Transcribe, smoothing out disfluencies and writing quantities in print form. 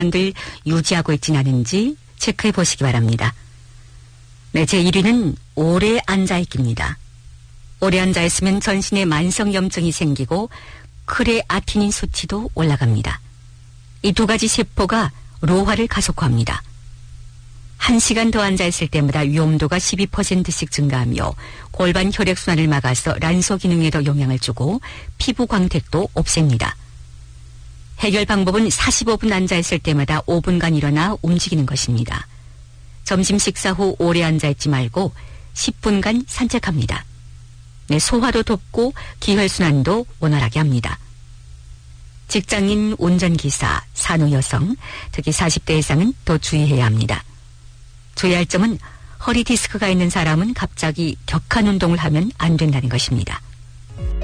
을 유지하고 있진 않은지 체크해 보시기 바랍니다. 네, 제1위는 오래 앉아있기입니다. 오래 앉아있으면 전신에 만성염증이 생기고 크레아티닌 수치도 올라갑니다. 이 두 가지 세포가 노화를 가속화합니다. 1시간 더 앉아있을 때마다 위험도가 12%씩 증가하며 골반 혈액순환을 막아서 란소 기능에도 영향을 주고 피부 광택도 없앱니다. 해결 방법은 45분 앉아있을 때마다 5분간 일어나 움직이는 것입니다. 점심 식사 후 오래 앉아있지 말고 10분간 산책합니다. 네, 소화도 돕고 기혈순환도 원활하게 합니다. 직장인, 운전기사, 산후 여성, 특히 40대 이상은 더 주의해야 합니다. 주의할 점은 허리 디스크가 있는 사람은 갑자기 격한 운동을 하면 안 된다는 것입니다.